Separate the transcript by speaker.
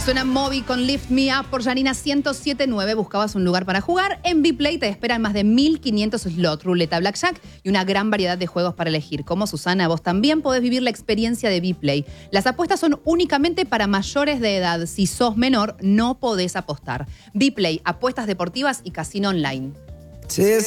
Speaker 1: Suena Moby con Lift Me Up por Janina 107.9. Buscabas un lugar para jugar. En Bplay te esperan más de 1.500 slots, ruleta, blackjack y una gran variedad de juegos para elegir. Como Susana, vos también podés vivir la experiencia de Bplay. Las apuestas son únicamente para mayores de edad. Si sos menor, no podés apostar. Bplay, apuestas deportivas y casino online.
Speaker 2: Sí,